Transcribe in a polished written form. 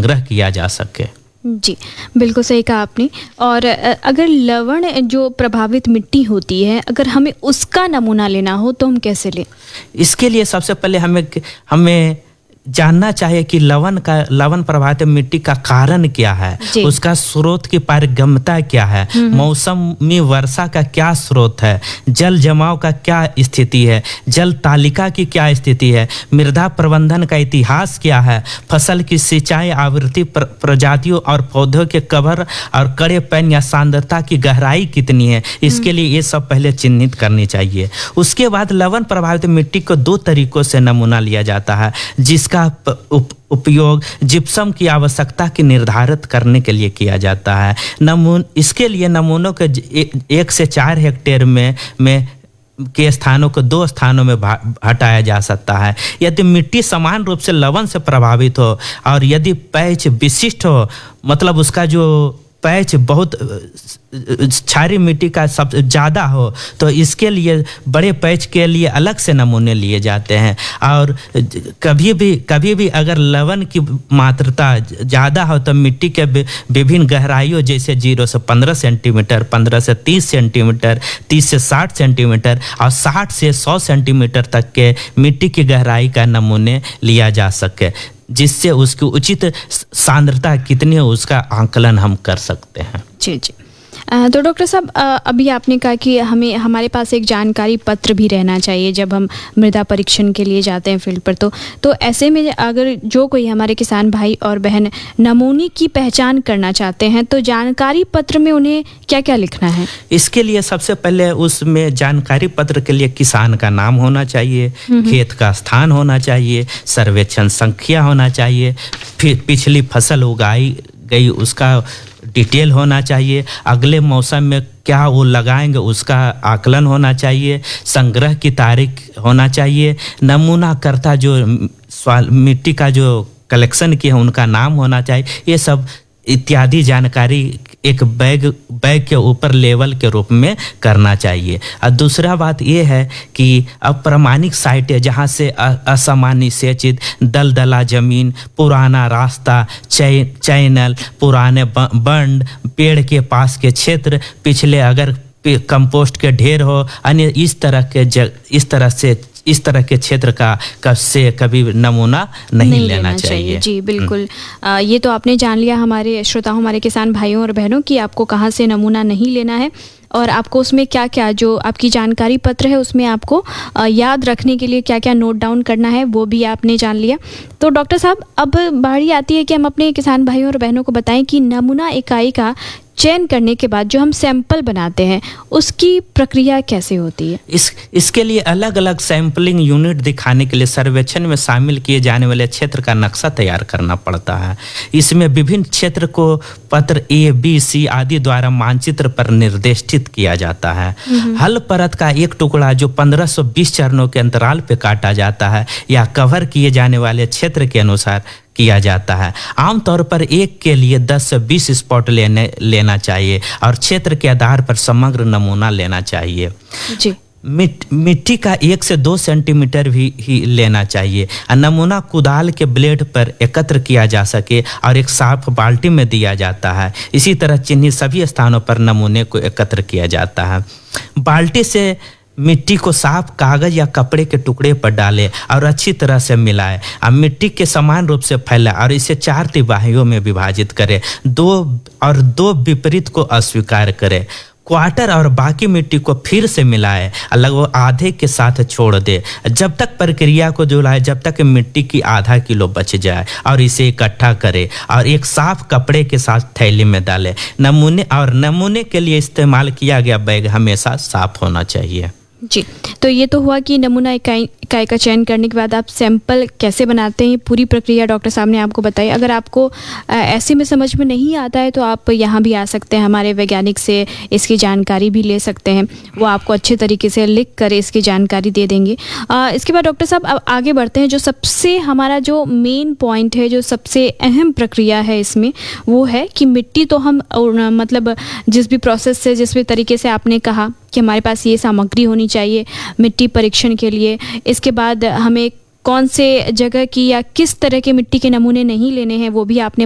संग्रह किया जा सके। जी, बिल्कुल सही कहा आपने। और अगर लवण जो प्रभावित मिट्टी होती है, अगर हमें उसका नमूना लेना हो तो हम कैसे लें? इसके लिए सबसे पहले हमें जानना चाहिए कि लवण प्रभावित मिट्टी का कारण क्या है, उसका स्रोत की पारगम्यता क्या है, मौसमी वर्षा का क्या स्रोत है, जल जमाव का क्या स्थिति है, जल तालिका की क्या स्थिति है, मृदा प्रबंधन का इतिहास क्या है, फसल की सिंचाई आवृत्ति, प्रजातियों और पौधों के कवर और कड़ेपन या सांद्रता की गहराई कितनी है। इसके लिए ये सब पहले चिन्हित करनी चाहिए। उसके बाद लवण प्रभावित मिट्टी को 2 तरीकों से नमूना लिया जाता है, जिसका उपयोग जिप्सम की आवश्यकता की निर्धारित करने के लिए किया जाता है। इसके लिए नमूनों के 1 से 4 हेक्टेयर में के स्थानों को 2 स्थानों में हटाया जा सकता है। यदि मिट्टी समान रूप से लवण से प्रभावित हो और यदि पैच विशिष्ट हो, मतलब उसका जो पैच बहुत क्षारीय मिट्टी का सब ज़्यादा हो, तो इसके लिए बड़े पैच के लिए अलग से नमूने लिए जाते हैं। और कभी भी अगर लवण की मात्रा ज़्यादा हो तो मिट्टी के विभिन्न गहराइयों जैसे 0 से 15 सेंटीमीटर, 15 से 30 सेंटीमीटर, 30 से 60 सेंटीमीटर और 60 से 100 सेंटीमीटर तक के मिट्टी की गहराई का नमूने लिया जा सके, जिससे उसकी उचित सांद्रता कितनी है उसका आंकलन हम कर सकते हैं। जी। तो डॉक्टर साहब, अभी आपने कहा कि हमारे पास एक जानकारी पत्र भी रहना चाहिए जब हम मृदा परीक्षण के लिए जाते हैं फील्ड पर। तो ऐसे में अगर जो कोई हमारे किसान भाई और बहन नमूने की पहचान करना चाहते हैं तो जानकारी पत्र में उन्हें क्या क्या लिखना है? इसके लिए सबसे पहले उसमें जानकारी पत्र के लिए किसान का नाम होना चाहिए, खेत का स्थान होना चाहिए, सर्वेक्षण संख्या होना चाहिए, फिर पिछली फसल उगाई गई उसका डिटेल होना चाहिए, अगले मौसम में क्या वो लगाएंगे उसका आकलन होना चाहिए, संग्रह की तारीख होना चाहिए, नमूना करता जो मिट्टी का जो कलेक्शन किया है उनका नाम होना चाहिए। ये सब इत्यादि जानकारी एक बैग के ऊपर लेवल के रूप में करना चाहिए। और दूसरा बात ये है कि अप्रमाणिक साइट है जहाँ से असामान्य सेचित दलदला जमीन, पुराना रास्ता, चैनल, पुराने बंड, पेड़ के पास के क्षेत्र, पिछले अगर कंपोस्ट के ढेर हो, अन्य इस तरह के क्षेत्र का से कभी नमूना नहीं लेना चाहिए। जी बिल्कुल। ये तो आपने जान लिया हमारे श्रोताओं, हमारे किसान भाइयों और बहनों कि आपको कहाँ से नमूना नहीं लेना है और आपको उसमें क्या क्या जो आपकी जानकारी पत्र है उसमें आपको याद रखने के लिए क्या क्या नोट डाउन करना है वो भी आपने जान लिया। तो डॉक्टर साहब, अब बारी आती है कि हम अपने किसान भाइयों और बहनों को बताएं कि नमूना इकाई का चयन करने के बाद जो हम सैंपल बनाते हैं उसकी प्रक्रिया कैसे होती है? इसके लिए अलग अलग सैंपलिंग यूनिट दिखाने के लिए सर्वेक्षण में शामिल किए जाने वाले क्षेत्र का नक्शा तैयार करना पड़ता है। इसमें विभिन्न क्षेत्र को पत्र A, B, C आदि द्वारा मानचित्र पर निर्देशित किया जाता है। हल परत का एक टुकड़ा जो 1520 चरणों के अंतराल पे काटा जाता है या कवर किए जाने वाले क्षेत्र के अनुसार किया जाता है। आमतौर पर एक के लिए 10 से 20 स्पॉट लेना चाहिए और क्षेत्र के आधार पर समग्र नमूना लेना चाहिए। जी। मिट्टी का 1 से 2 सेंटीमीटर भी ही लेना चाहिए। नमूना कुदाल के ब्लेड पर एकत्र किया जा सके और एक साफ बाल्टी में दिया जाता है। इसी तरह चिन्हित सभी स्थानों पर नमूने को एकत्र किया जाता है। बाल्टी से मिट्टी को साफ कागज या कपड़े के टुकड़े पर डालें और अच्छी तरह से मिलाएं। अब मिट्टी के समान रूप से फैलाएं और इसे 4 तिमाहियों में विभाजित करें। दो विपरीत को अस्वीकार करें। क्वार्टर और बाकी मिट्टी को फिर से मिलाएं, लगभग आधे के साथ छोड़ दे जब तक प्रक्रिया को दोहराए जब तक मिट्टी की आधा किलो बच जाए और इसे इकट्ठा करें और एक साफ कपड़े के साथ थैली में डालें। नमूने के लिए इस्तेमाल किया गया बैग हमेशा साफ होना चाहिए। जी, तो ये तो हुआ कि नमूना इकाई का चयन करने के बाद आप सैंपल कैसे बनाते हैं, पूरी प्रक्रिया डॉक्टर साहब ने आपको बताई। अगर आपको ऐसे में समझ में नहीं आता है तो आप यहाँ भी आ सकते हैं, हमारे वैज्ञानिक से इसकी जानकारी भी ले सकते हैं, वो आपको अच्छे तरीके से लिख कर इसकी जानकारी दे देंगे। इसके बाद डॉक्टर साहब अब आगे बढ़ते हैं। जो सबसे हमारा जो मेन पॉइंट है, जो सबसे अहम प्रक्रिया है इसमें, वो है कि मिट्टी तो हम मतलब जिस भी प्रोसेस से, जिस भी तरीके से आपने कहा कि हमारे पास ये सामग्री होनी चाहिए मिट्टी परीक्षण के लिए। इसके बाद हमें कौन से जगह की या किस तरह के मिट्टी के नमूने नहीं लेने हैं वो भी आपने